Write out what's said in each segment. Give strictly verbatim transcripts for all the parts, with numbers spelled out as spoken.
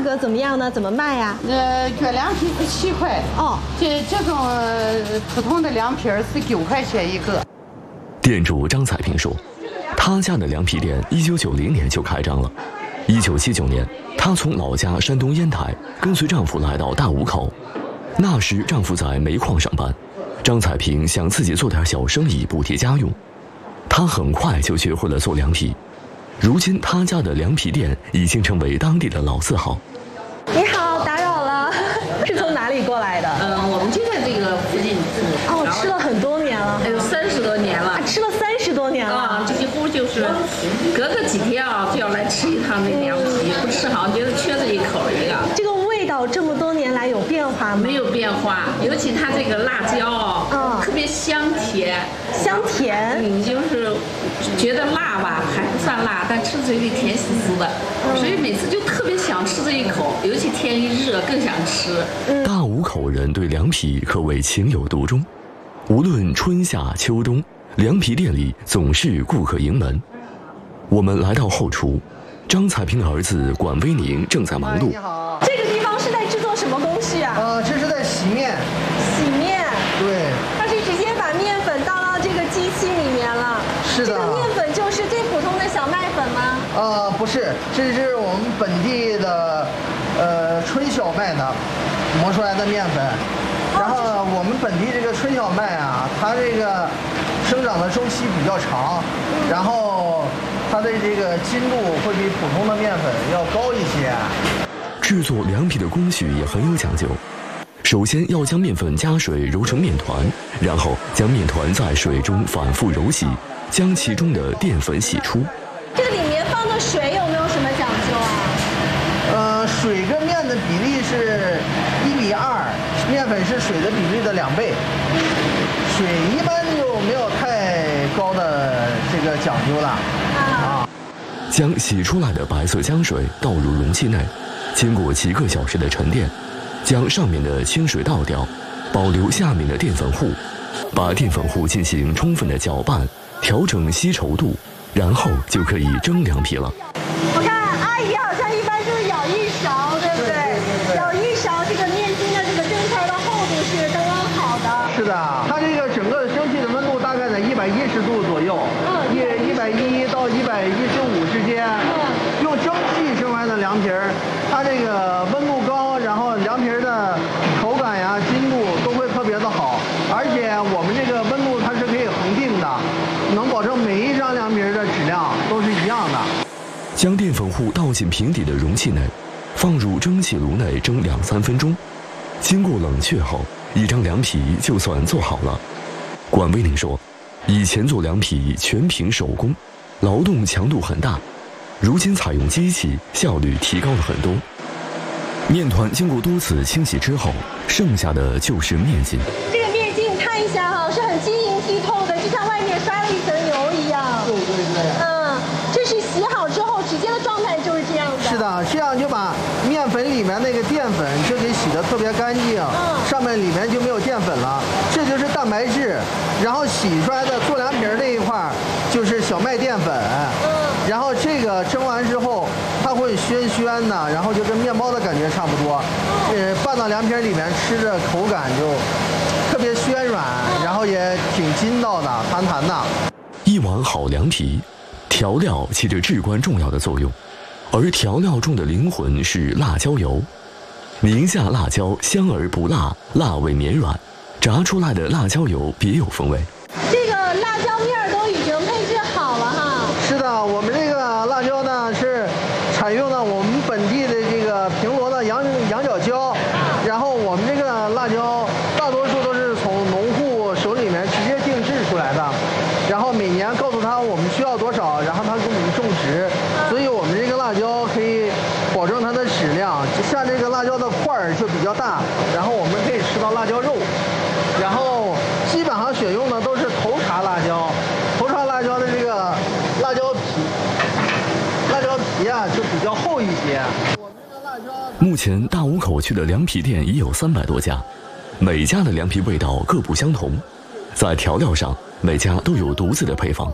格怎么样呢？怎么卖呀？ 呃，这凉皮是七块哦，这这种普通的凉皮是九块钱一个。 店主张彩萍说，他家的凉皮店一九九零年就开张了。一九七九年，她从老家山东烟台跟随丈夫来到大沽口，那时丈夫在煤矿上班，张彩萍想自己做点小生意补贴家用。她很快就学会了做凉皮，如今她家的凉皮店已经成为当地的老字号。 你好，打扰了，是从哪里过来的？ 嗯、呃，我们就在这个附近住。 哦，吃了很多年了， 还有三十多年了。 啊、吃了三十多年了啊，几乎就是隔个几天啊就要来吃一趟那凉皮，不吃好像觉得缺这一口一样。 这个味道这么多年来有变化吗？ 没有变化，尤其它这个辣椒啊、哦，特别香甜， 香甜。 你就是觉得辣吧，还不算辣，但吃嘴里甜丝丝的，嗯、所以每次就特别想吃这一口，尤其天一热更想吃。 嗯、大沽口人对凉皮可谓情有独钟，无论春夏秋冬，凉皮店里总是顾客盈门。我们来到后厨，张彩萍的儿子管威宁正在忙碌。 你好，这个地方是在制作什么东西啊？ 呃，这是在洗面。 洗面。 对。 它是直接把面粉倒到这个机器里面了。 是的。 这个面粉就是最普通的小麦粉吗？ 呃，不是，这是我们本地的，呃，春小麦的磨出来的面粉。然后我们本地这个春小麦啊，它这个生长的周期比较长，然后它的这个筋度会比普通的面粉要高一些。 制作凉皮的工序也很有讲究，首先要将面粉加水揉成面团，然后将面团在水中反复揉洗，将其中的淀粉洗出。 这个里面放的水有没有什么讲究啊？ 呃，水跟面的比例是一比二，面粉是水的比例的两倍。水一般就没有太高的这个讲究了啊。 将洗出来的白色浆水倒入容器内，经过几个小时的沉淀，将上面的清水倒掉，保留下面的淀粉糊，把淀粉糊进行充分的搅拌，调整稀稠度，然后就可以蒸凉皮了。 我看阿姨好像一般就是舀一勺，对不对？ 对对对对。 舀一勺，这个面筋的这个蒸出来的厚度是刚刚好的。 是的，它这个整个蒸汽的温度大概在一百一十度左右， 嗯， 一一百一到一百一十五之间。嗯，用蒸汽蒸出来的凉皮儿，它这个温度高，然后凉皮儿的口感呀、筋度都会特别的好，而且我们这个温度它是可以恒定的，能保证每一张凉皮儿的质量都是一样的。 将淀粉糊倒进平底的容器内，放入蒸汽炉内蒸两三分钟。经过冷却后，一张凉皮就算做好了。管威宁说，以前做凉皮全凭手工，劳动强度很大，如今采用机器，效率提高了很多。面团经过多次清洗之后，剩下的就是面筋。 这个面筋你看一下哈，是很晶莹剔透的，就像外面刷了一层油一样。 对对对。 嗯，这是洗好之后直接的状态就是这样的。 是的，这样就把面粉里面那个淀粉就给洗得特别干净，嗯，上面里面就没有淀粉了，这就是蛋白质。然后洗出来的做凉皮儿这一块就是小麦淀粉，嗯，然后这个蒸完之后它会暄暄的，然后就跟面包的感觉差不多，呃，拌到凉皮儿里面吃着口感就特别暄软，然后也挺筋道的，弹弹的。 一碗好凉皮，调料起着至关重要的作用，而调料中的灵魂是辣椒油。宁夏辣椒香而不辣，辣味绵软，炸出来的辣椒油别有风味。 这个辣椒面儿都已经配置好了哈。 是的，我们这个辣椒呢是采用了我们本地的这个平罗的羊羊角椒，然后我们这个辣椒大多数都是从农户手里面直接定制出来的，然后每年告诉他我们需要多少，然后他给我们种植，所以我们这个辣椒可以保证它的质量。像这个辣椒的块儿就比较大，然后我们可以吃到辣椒肉，然后基本上选用的都是头茬辣椒，头茬辣椒的这个辣椒皮，辣椒皮啊就比较厚一些。 目前大沽口区的凉皮店已有三百多家，每家的凉皮味道各不相同，在调料上每家都有独自的配方。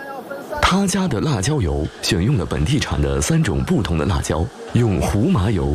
他家的辣椒油选用了本地产的三种不同的辣椒，用胡麻油